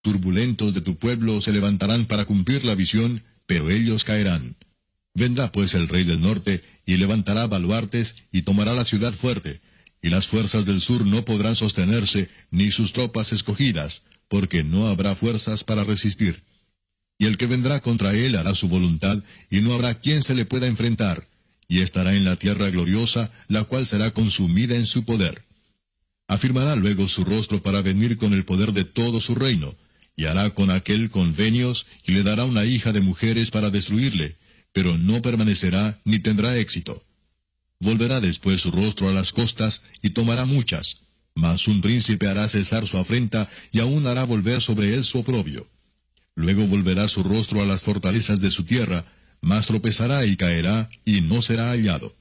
turbulentos de tu pueblo se levantarán para cumplir la visión, pero ellos caerán. Vendrá pues el rey del norte, y levantará baluartes, y tomará la ciudad fuerte, y las fuerzas del sur no podrán sostenerse, ni sus tropas escogidas, porque no habrá fuerzas para resistir. Y el que vendrá contra él hará su voluntad, y no habrá quien se le pueda enfrentar, y estará en la tierra gloriosa, la cual será consumida en su poder. Afirmará luego su rostro para venir con el poder de todo su reino, y hará con aquel convenios, y le dará una hija de mujeres para destruirle, pero no permanecerá ni tendrá éxito. Volverá después su rostro a las costas, y tomará muchas, mas un príncipe hará cesar su afrenta, y aún hará volver sobre él su oprobio. Luego volverá su rostro a las fortalezas de su tierra, mas tropezará y caerá, y no será hallado.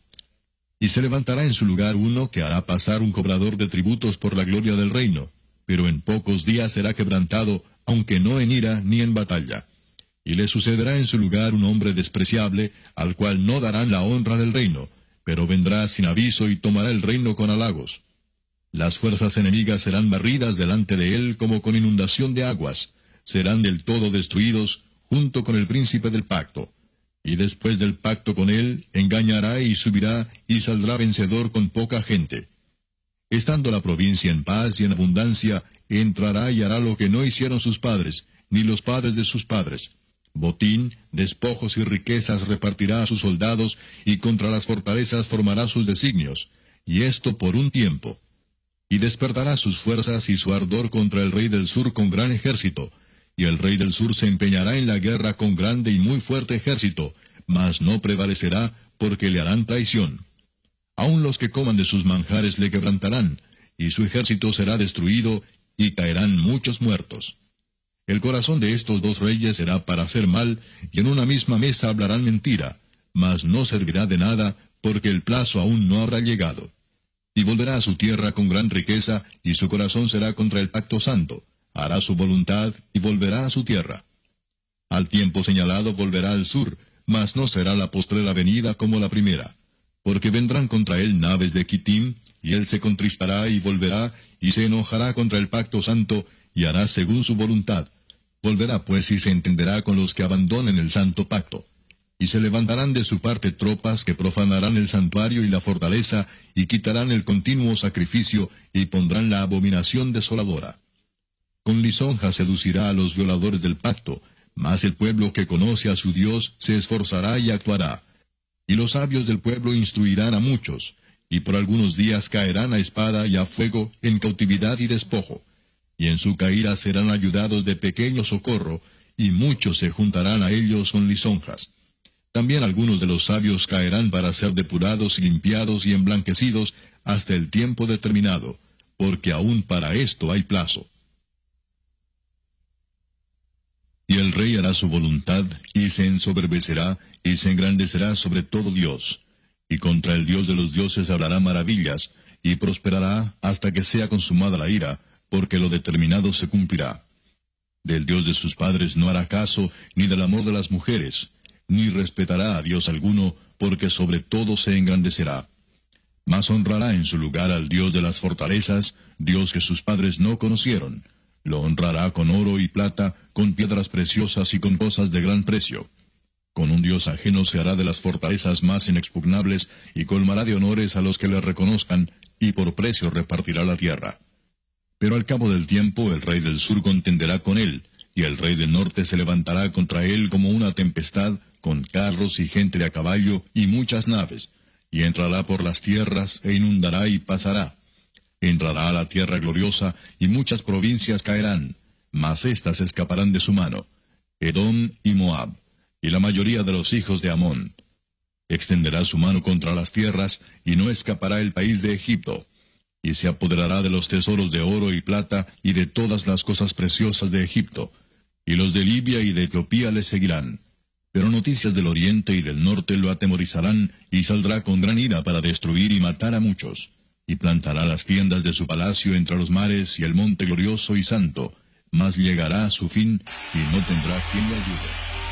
Y se levantará en su lugar uno que hará pasar un cobrador de tributos por la gloria del reino, pero en pocos días será quebrantado, aunque no en ira ni en batalla. Y le sucederá en su lugar un hombre despreciable, al cual no darán la honra del reino, pero vendrá sin aviso y tomará el reino con halagos. Las fuerzas enemigas serán barridas delante de él como con inundación de aguas, serán del todo destruidos, junto con el príncipe del pacto. Y después del pacto con él, engañará y subirá, y saldrá vencedor con poca gente. Estando la provincia en paz y en abundancia, entrará y hará lo que no hicieron sus padres, ni los padres de sus padres. Botín, despojos y riquezas repartirá a sus soldados, y contra las fortalezas formará sus designios, y esto por un tiempo. Y despertará sus fuerzas y su ardor contra el rey del sur con gran ejército, y el rey del sur se empeñará en la guerra con grande y muy fuerte ejército, mas no prevalecerá, porque le harán traición. Aun los que coman de sus manjares le quebrantarán, y su ejército será destruido, y caerán muchos muertos. El corazón de estos dos reyes será para hacer mal, y en una misma mesa hablarán mentira, mas no servirá de nada, porque el plazo aún no habrá llegado. Y volverá a su tierra con gran riqueza, y su corazón será contra el pacto santo. Hará su voluntad, y volverá a su tierra. Al tiempo señalado volverá al sur, mas no será la postrera venida como la primera. Porque vendrán contra él naves de Quitim, y él se contristará y volverá, y se enojará contra el pacto santo, y hará según su voluntad. Volverá pues y se entenderá con los que abandonen el santo pacto. Y se levantarán de su parte tropas que profanarán el santuario y la fortaleza, y quitarán el continuo sacrificio, y pondrán la abominación desoladora. Con lisonja seducirá a los violadores del pacto, mas el pueblo que conoce a su Dios se esforzará y actuará. Y los sabios del pueblo instruirán a muchos, y por algunos días caerán a espada y a fuego, en cautividad y despojo. Y en su caída serán ayudados de pequeño socorro, y muchos se juntarán a ellos con lisonjas. También algunos de los sabios caerán para ser depurados y limpiados y emblanquecidos hasta el tiempo determinado, porque aún para esto hay plazo. Y el rey hará su voluntad, y se ensoberbecerá, y se engrandecerá sobre todo Dios. Y contra el Dios de los dioses hablará maravillas, y prosperará hasta que sea consumada la ira, porque lo determinado se cumplirá. Del Dios de sus padres no hará caso, ni del amor de las mujeres, ni respetará a Dios alguno, porque sobre todo se engrandecerá. Mas honrará en su lugar al Dios de las fortalezas, Dios que sus padres no conocieron. Lo honrará con oro y plata, con piedras preciosas y con cosas de gran precio. Con un Dios ajeno se hará de las fortalezas más inexpugnables, y colmará de honores a los que le reconozcan, y por precio repartirá la tierra. Pero al cabo del tiempo el rey del sur contenderá con él, y el rey del norte se levantará contra él como una tempestad, con carros y gente de a caballo y muchas naves, y entrará por las tierras e inundará y pasará. Entrará a la tierra gloriosa, y muchas provincias caerán, mas éstas escaparán de su mano, Edom y Moab, y la mayoría de los hijos de Amón. Extenderá su mano contra las tierras, y no escapará el país de Egipto, y se apoderará de los tesoros de oro y plata, y de todas las cosas preciosas de Egipto, y los de Libia y de Etiopía le seguirán. Pero noticias del oriente y del norte lo atemorizarán, y saldrá con gran ira para destruir y matar a muchos. Y plantará las tiendas de su palacio entre los mares y el monte glorioso y santo, mas llegará a su fin, y no tendrá quien le ayude.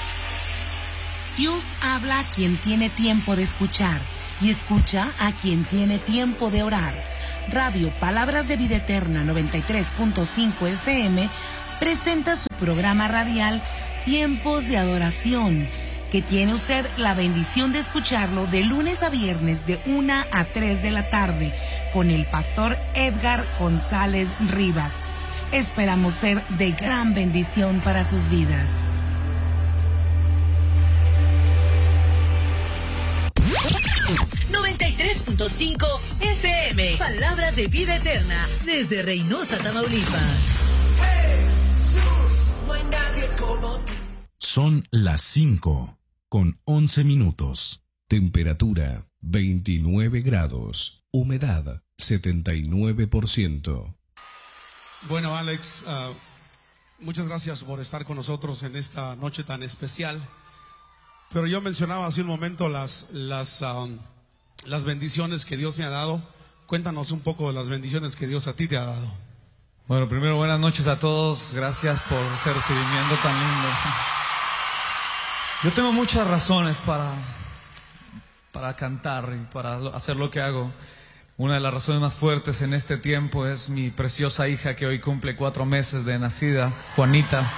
Dios habla a quien tiene tiempo de escuchar, y escucha a quien tiene tiempo de orar. Radio Palabras de Vida Eterna 93.5 FM presenta su programa radial Tiempos de Adoración, que tiene usted la bendición de escucharlo de lunes a viernes de 1 a 3 de la tarde con el pastor Edgar González Rivas. Esperamos ser de gran bendición para sus vidas. .5 FM. Palabras de vida eterna desde Reynosa, Tamaulipas. Son las 5:11. Temperatura 29 grados. Humedad 79%. Bueno, Alex, muchas gracias por estar con nosotros en esta noche tan especial. Pero yo mencionaba hace un momento las bendiciones que Dios me ha dado. Cuéntanos un poco de las bendiciones que Dios a ti te ha dado. Bueno, primero buenas noches a todos. Gracias por ese recibimiento tan lindo. Yo tengo muchas razones para cantar y para hacer lo que hago. Una de las razones más fuertes en este tiempo es mi preciosa hija que hoy cumple 4 meses de nacida, Juanita.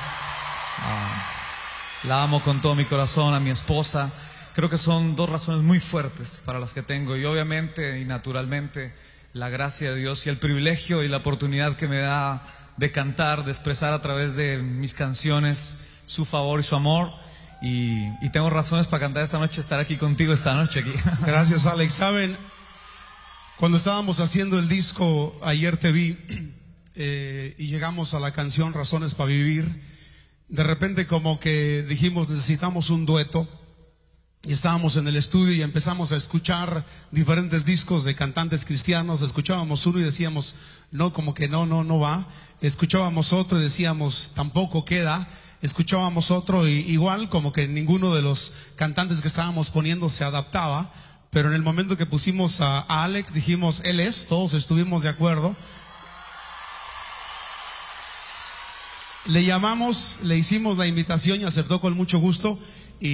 La amo con todo mi corazón, a mi esposa. Creo que son 2 razones muy fuertes para las que tengo. Y obviamente y naturalmente la gracia de Dios y el privilegio y la oportunidad que me da de cantar, de expresar a través de mis canciones su favor y su amor. Y tengo razones para cantar esta noche, estar aquí contigo esta noche aquí. Gracias, Alex. Saben, cuando estábamos haciendo el disco, ayer te vi y llegamos a la canción Razones para Vivir. De repente como que dijimos, necesitamos un dueto. Y estábamos en el estudio y empezamos a escuchar diferentes discos de cantantes cristianos. Escuchábamos uno y decíamos, no, como que no va. Escuchábamos otro y decíamos, tampoco queda. Escuchábamos otro y igual como que ninguno de los cantantes que estábamos poniendo se adaptaba. Pero en el momento que pusimos a Alex, dijimos, él es, todos estuvimos de acuerdo. Le llamamos, le hicimos la invitación y aceptó con mucho gusto.